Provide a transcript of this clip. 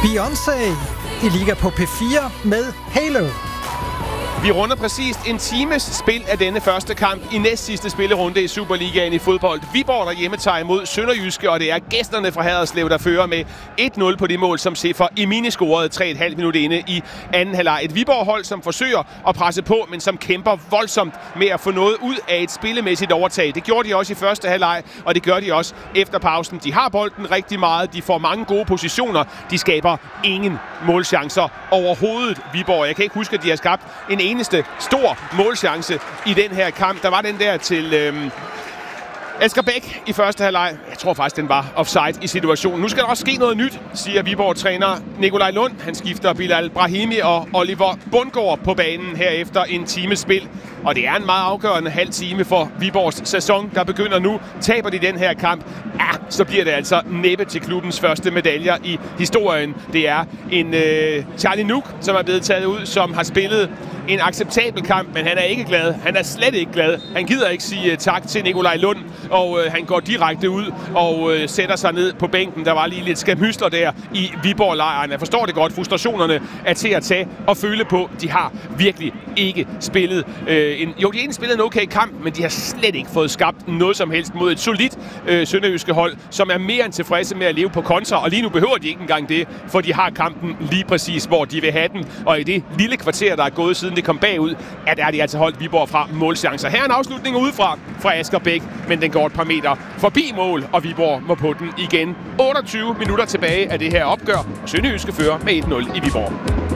Beyoncé i Liga på P4 med Halo. Vi runder præcist en times spil af denne første kamp i næstsidste spillerunde i Superligaen i fodbold. Viborg derhjemme tager imod Sønderjyske, og det er gæsterne fra Haderslev, der fører med 1-0 på det mål, som Sefer Emini scorede 3,5 minutter inde i anden halvleg. Et Viborg-hold, som forsøger at presse på, men som kæmper voldsomt med at få noget ud af et spillemæssigt overtag. Det gjorde de også i første halvleg, og det gør de også efter pausen. De har bolden rigtig meget, de får mange gode positioner, de skaber ingen målchancer overhovedet, Viborg. Jeg kan ikke huske, at de har skabt en eneste stor målchance i den her kamp. Der var den der til Asger Bæk i første halvleg. Jeg tror faktisk, den var offside i situationen. Nu skal der også ske noget nyt, siger Viborg-træner Nikolaj Lund. Han skifter Bilal Brahimi og Oliver Bundgaard på banen her efter en times spil. Og det er en meget afgørende halv time for Viborgs sæson, der begynder nu. Taber de den her kamp, så bliver det altså næppe til klubbens første medaljer i historien. Det er en Charlie Nuk, som er blevet taget ud, som har spillet en acceptabel kamp, men han er ikke glad. Han er slet ikke glad. Han gider ikke sige tak til Nikolaj Lund, og han går direkte ud og sætter sig ned på bænken. Der var lige lidt skærmhysler der i Viborg-lejren. Jeg forstår det godt. Frustrationerne er til at tage og føle på. De har virkelig ikke spillet de har spillet en okay kamp, men de har slet ikke fået skabt noget som helst mod et solidt sønderjyske hold, som er mere end tilfredse med at leve på kontra, og lige nu behøver de ikke engang det, for de har kampen lige præcis, hvor de vil have den, og i det lille kvarter, der er gået siden det kom bagud, der er de altså holdt Viborg fra målchancer. Her er en afslutning udefra fra Asger Bæk, men den går et par meter forbi mål, og Viborg må på den igen. 28 minutter tilbage af det her opgør, og Sønderjyske fører med 1-0 i Viborg.